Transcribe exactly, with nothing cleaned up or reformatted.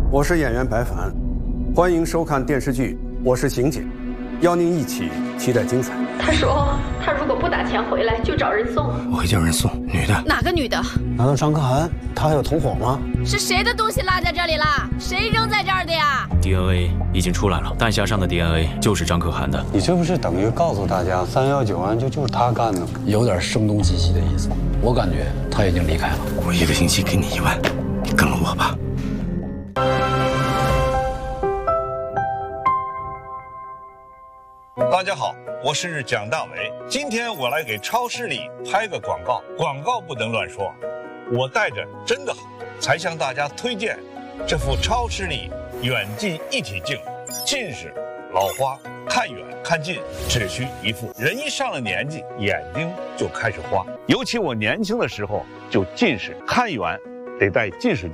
我是演员白凡，欢迎收看电视剧《我是刑警》，邀您一起期待精彩。 他说他如果不打钱回来，就找人送。 我会叫人送，女的。 哪个女的？ 难道张可涵他还有同伙吗？ 是谁的东西落在这里了？谁扔在这儿的呀 ？D N A 已经出来了，弹匣上的 D N A 就是张可涵的。 你这不是等于告诉大家三幺九案就就是他干的？ 有点声东击西的意思。我感觉他已经离开了。 我一个星期给你一万，你跟了我吧。 大家好，我是蒋大为。今天我来给超市里拍个广告，广告不能乱说。我带着真的好，才向大家推荐这副超视力远近一体镜。近视、老花，看远看近只需一副。人一上了年纪，眼睛就开始花。尤其我年轻的时候就近视，看远得戴近视镜。